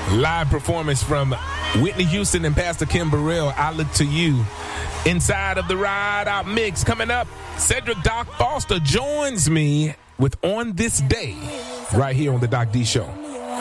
Live performance from Whitney Houston and Pastor Kim Burrell, I Look to You. Inside of the Ride Out Mix. Coming up, Cedric Doc Foster joins me with On This Day right here on the Doc D Show.